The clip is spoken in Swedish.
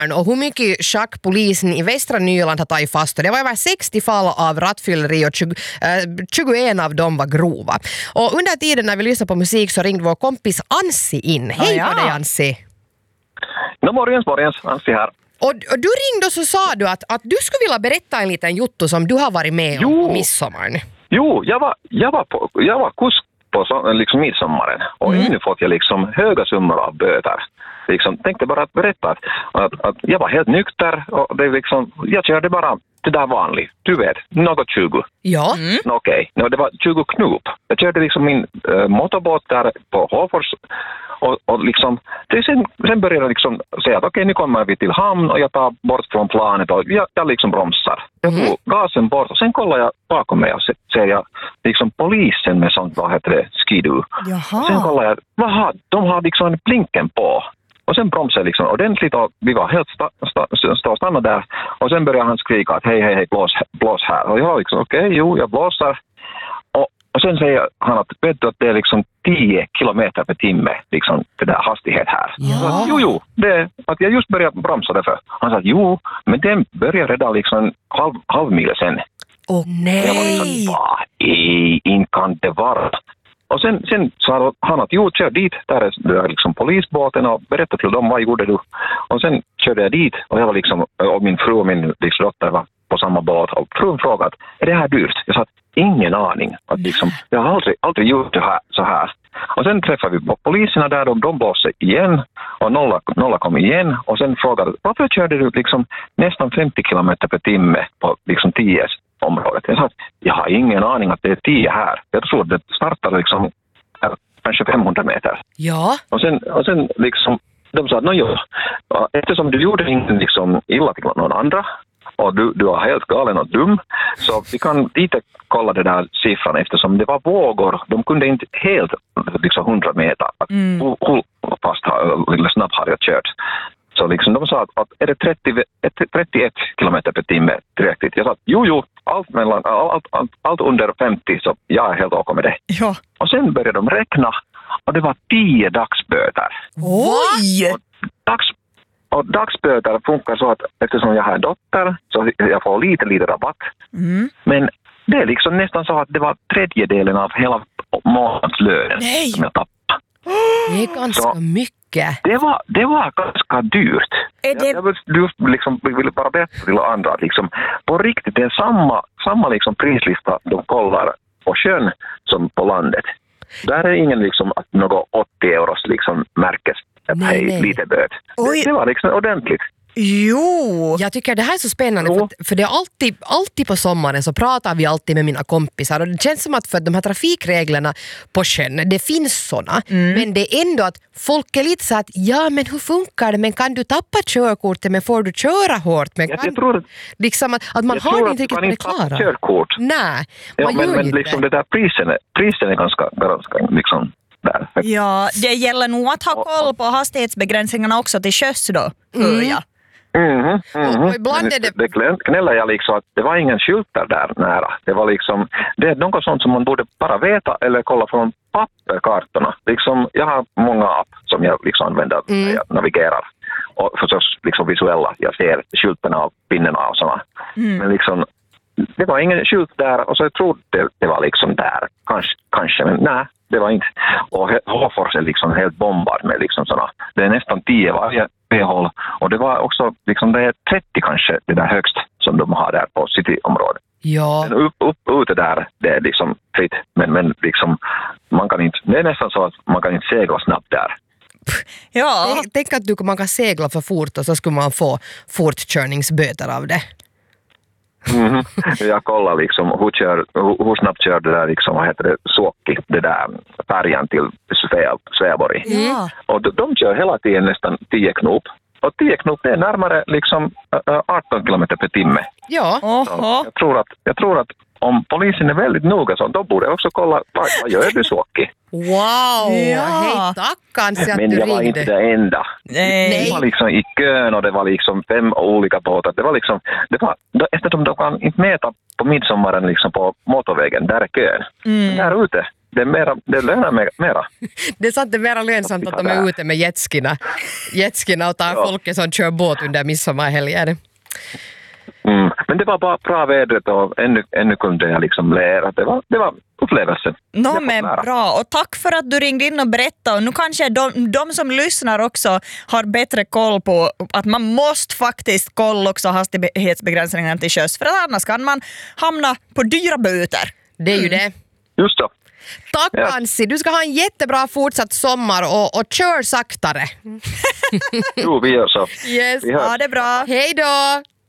och hur mycket schackpolisen i västra Nyland har tagit fast. Och det var över 60 fall av rattfylleri och 21 av dem var grova. Och under tiden när vi lyssnade på musik så ringde vår kompis Anssi in. Hej på dig, Anssi. Morgens, Anssi här. Och du ringde och så sa du att du skulle vilja berätta en liten jotto som du har varit med om på midsommaren. Jo, jag var kusk på liksom midsommaren och nu fått jag liksom höga summor av böter. Liksom, tänkte bara att berätta att jag var helt nykter och det liksom, jag körde bara det där vanligt. Du vet, något 20. Ja. Okej. Det var 20 knop. Jag körde liksom min motorbåt där på Håfors och liksom, sen började jag liksom säga att okej, nu kommer vi till hamn och jag tar bort från planet och jag liksom bromsar. Jag får gasen bort och sen kollar jag bakom mig och ser jag liksom polisen med sånt, vad heter det, skidoo. Sen kollar jag, de har liksom blinken på. Och sen bromsade jag liksom ordentligt och vi var helt stannade där. Och sen började han skrika att hej, blås här. Och jag liksom, okej, jag blåser. Och sen säger han att vet du att det är liksom 10 kilometer per timme, liksom det där hastighet här. Ja. Jo, det att jag just började bromsa därför. Han sa att men den börjar redan liksom en halv mil sen. Nej! Jag var liksom, inte kan det vara. Och sen sa han att kör dit, där är liksom polisbåten och berättade till dem vad gjorde du. Och sen körde jag dit och jag var liksom, och min fru och min liksom, dotter var på samma båt och frun frågade, är det här dyrt? Jag sa att ingen aning. Att liksom, jag har aldrig gjort det här, så här. Och sen träffade vi poliserna där och de blåste igen och nolla kom igen och sen frågade, varför körde du liksom nästan 50 kilometer per timme på liksom 10 området? Jag sa att jag har ingen aning att det är 10 här. Jag tror att det startar liksom kanske 500 meter. Ja. Och sen liksom, de sa att eftersom du gjorde ingen liksom illa till någon andra och du var helt galen och dum, så vi kan lite kolla det där siffran eftersom det var vågor. De kunde inte helt liksom 100 meter hur fast eller snabbt har jag kört. Så liksom de sa att är det 31 kilometer per timme tillräckligt? Jag sa att allt under 50 så jag är helt okej med det. Ja. Och sen började de räkna och det var 10 dagsböter. Oj! Och dagsböter funkar så att eftersom jag har en dotter så jag får lite rabatt. Men det är liksom nästan så att det var 1/3 av hela månadslönen som jag tappade. Det är ganska mycket. Det var ganska dyrt. Jag liksom vill bara berätta till andra liksom, på riktigt det är samma liksom prislista de kollar på sjön som på landet. Där är ingen liksom att något 80 euros liksom märkes att lite böt. Det var liksom ordentligt. Jo! Jag tycker det här är så spännande för det är alltid på sommaren så pratar vi alltid med mina kompisar och det känns som att för de här trafikreglerna på sjön, det finns såna, men det är ändå att folk är lite så att men hur funkar det? Men kan du tappa körkortet? Men får du köra hårt? Men jag tror liksom att man har inte riktigt det klara. Körkort. Nej, men liksom det där prisen är ganska liksom där. Ja, det gäller nog att ha koll på hastighetsbegränsningarna också till sjöss då, ja. Och ibland är det knäller jag liksom att det var ingen skyltar där nära. Det var liksom, det är något sånt som man borde bara veta eller kolla från papperkartorna. Liksom, jag har många app som jag liksom använder när jag navigerar. Och förstås liksom visuella, jag ser skyltarna och pinnarna och sådana. Men liksom, det var ingen skylt där och så jag trodde det var liksom där. Kanske, men nej. Det var inte. Och Håfors är liksom helt bombad med liksom sådana. Det är nästan 10 varje håll. Och det var också liksom, det är 30 kanske det där högst som de har där på cityområdet. Ja. Men ute där, det är liksom fritt. Men liksom, man kan inte, det är nästan så att man kan inte segla snabbt där. Ja. Tänk att man kan segla för fort och så skulle man få fortkörningsböter av det. Jag kollar liksom hur snabbt kör det där liksom, vad heter det, Suokki, det där färjan till Sveaborg. Och de kör hela tiden nästan 10 knop. Och 10 knop det är närmare liksom 18 kilometer per timme. Ja. Jag tror att om polisen är väldigt noga så då borde jag också kolla vad gör du Suokki. Wow, hej tackans att men du jag var inte det enda. Nej. Det var liksom i kön och det var liksom 5 olika båtar. Det var liksom, eftersom de kan inte mäta på midsommaren liksom på motorvägen, där är kön. Där ute, det lönar mig mera. Det är sant, det är mer lönsamt att de är ute med jetskina och tar folket som kör båt under midsommarhelger. Men det var bara bra vädret och ännu kunde jag liksom lära. Det var upplevelse. Men bra, och tack för att du ringde in och berättade. Och nu kanske de som lyssnar också har bättre koll på att man måste faktiskt kolla också hastighetsbegränsningarna till sjöss, för annars kan man hamna på dyra böter. Det är ju det. Just det. Tack Anssi, du ska ha en jättebra fortsatt sommar och kör saktare. Jo, vi gör så. Yes. Ja, det är bra. Hej då!